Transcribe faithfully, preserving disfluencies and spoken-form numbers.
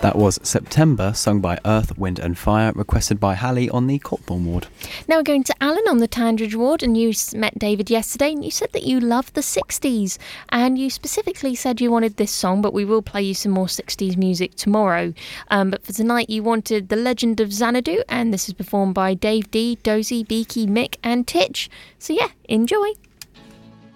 That was September, sung by Earth, Wind and Fire, requested by Hallie on the Cockburn ward. Now we're going to Alan on the Tandridge ward, and you s- met David yesterday, and you said that you love the sixties, and you specifically said you wanted this song, but we will play you some more sixties music tomorrow. Um, but for tonight, you wanted The Legend of Xanadu, and this is performed by Dave D, Dozy, Beaky, Mick and Titch. So yeah, enjoy.